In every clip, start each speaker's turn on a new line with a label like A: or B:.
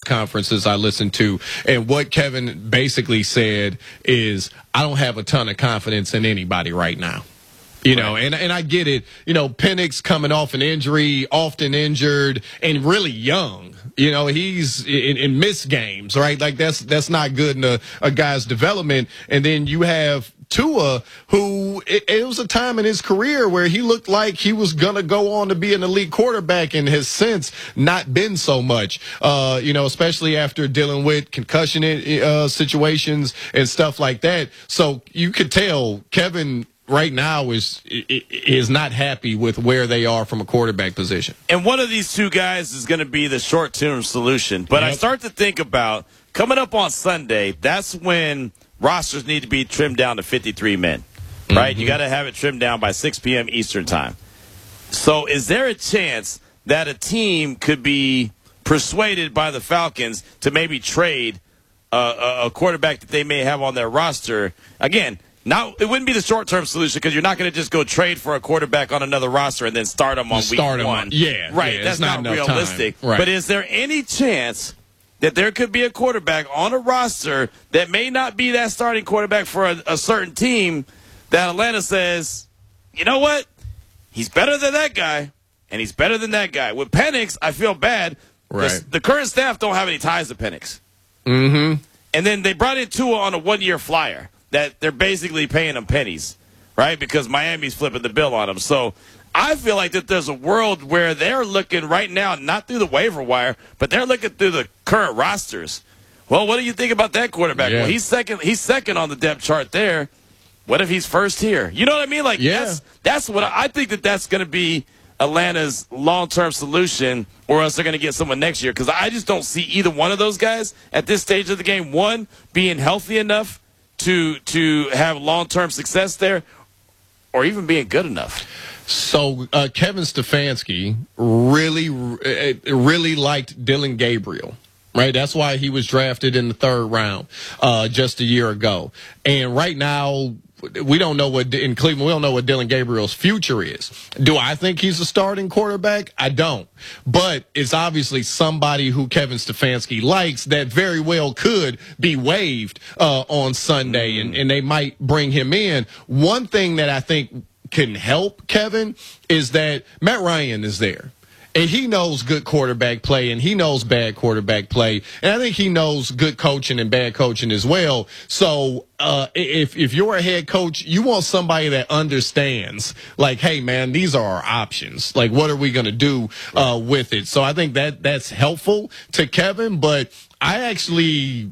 A: conferences I listened to, and what Kevin basically said is, I don't have a ton of confidence in anybody right now. You know, and I get it. You know, Penix coming off an injury, often injured, and really young. You know, he's in missed games, right? Like that's not good in a guy's development. And then you have Tua, who it was a time in his career where he looked like he was going to go on to be an elite quarterback, and has since not been so much, you know, especially after dealing with concussion situations and stuff like that. So you could tell Kevin right now is not happy with where they are from a quarterback position.
B: And one of these two guys is going to be the short-term solution. But I start to think about coming up on Sunday, that's when rosters need to be trimmed down to 53 men, right? You got to have it trimmed down by 6 p.m. Eastern time. So is there a chance that a team could be persuaded by the Falcons to maybe trade a quarterback that they may have on their roster? Again, it wouldn't be the short-term solution, because you're not going to just go trade for a quarterback on another roster and then start him on week one.
A: Yeah.
B: Right.
A: Yeah,
B: that's not realistic.
A: Right.
B: But is there any chance that there could be a quarterback on a roster that may not be that starting quarterback for a certain team, that Atlanta says, you know what? He's better than that guy, and he's better than that guy. With Penix, I feel bad.
A: Right.
B: The current staff don't have any ties to Penix.
A: Mm-hmm.
B: And then they brought in Tua on a one-year flyer that they're basically paying him pennies, right? Because Miami's flipping the bill on him. So I feel like that there's a world where they're looking right now, not through the waiver wire, but they're looking through the current rosters. Well, what do you think about that quarterback?
A: Yeah.
B: Well, he's second on the depth chart there. What if he's first here? You know what I mean? Like, that's what I think that's going to be Atlanta's long-term solution, or else they're going to get someone next year. Because I just don't see either one of those guys at this stage of the game, one, being healthy enough to have long-term success there, or even being good enough.
A: So Kevin Stefanski really liked Dylan Gabriel, right? That's why he was drafted in the 3rd round just a year ago. And right now, we don't know in Cleveland, we don't know what Dylan Gabriel's future is. Do I think he's a starting quarterback? I don't. But it's obviously somebody who Kevin Stefanski likes that very well could be waived on Sunday, and they might bring him in. One thing that I think can help Kevin is that Matt Ryan is there. And he knows good quarterback play, and he knows bad quarterback play. And I think he knows good coaching and bad coaching as well. So if you're a head coach, you want somebody that understands, like, hey, man, these are our options. Like, what are we going to do with it? So I think that's helpful to Kevin. But I actually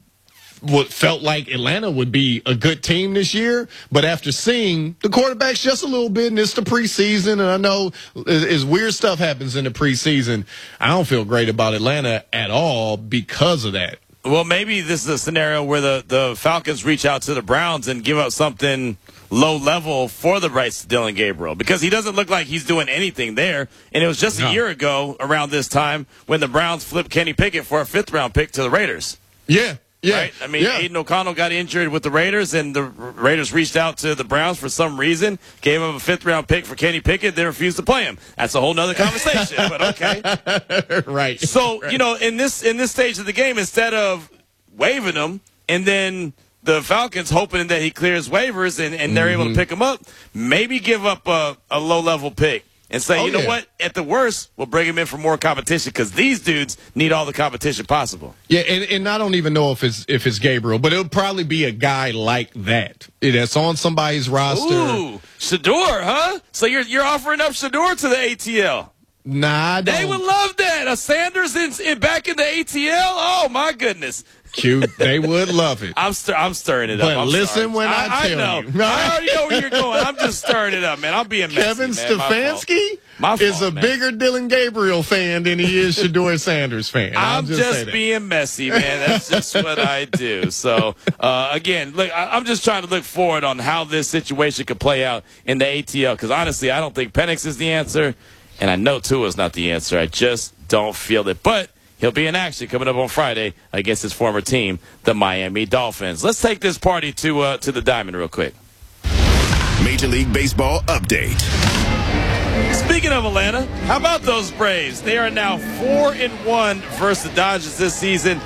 A: felt like Atlanta would be a good team this year, but after seeing the quarterbacks just a little bit, and it's the preseason, and I know as weird stuff happens in the preseason, I don't feel great about Atlanta at all because of that.
B: Well, maybe this is a scenario where the Falcons reach out to the Browns and give up something low level for the rights to Dylan Gabriel, because he doesn't look like he's doing anything there. And it was just a year ago around this time when the Browns flipped Kenny Pickett for a 5th-round pick to the Raiders.
A: Yeah. Yeah,
B: right? I mean, Aiden O'Connell got injured with the Raiders, and the Raiders reached out to the Browns for some reason, gave him a 5th-round pick for Kenny Pickett, they refused to play him. That's a whole nother conversation, but okay.
A: Right.
B: So, you know, in this stage of the game, instead of waiving him and then the Falcons hoping that he clears waivers and they're able to pick him up, maybe give up a low-level pick and say, you know what, at the worst, we'll bring him in for more competition, because these dudes need all the competition possible.
A: Yeah, and I don't even know if it's Gabriel, but it'll probably be a guy like that. That's on somebody's roster.
B: Ooh, Shedeur, huh? So you're offering up Shedeur to the ATL?
A: Nah,
B: they would love that. A Sanders back in the ATL? Oh, my goodness.
A: Cute. They would love it.
B: I'm stirring it up.
A: But listen when I tell
B: you. I already know where you're going. I'm just stirring it up, man. I'm being messy,
A: Kevin Stefanski is a bigger Dylan Gabriel fan than he is Shedeur Sanders fan.
B: I'm just being messy, man. That's just what I do. So, again, look, I'm just trying to look forward on how this situation could play out in the ATL, because, honestly, I don't think Penix is the answer, and I know Tua is not the answer. I just don't feel it. But he'll be in action coming up on Friday against his former team, the Miami Dolphins. Let's take this party to the Diamond real quick.
C: Major League Baseball update.
B: Speaking of Atlanta, how about those Braves? They are now 4-1 versus the Dodgers this season.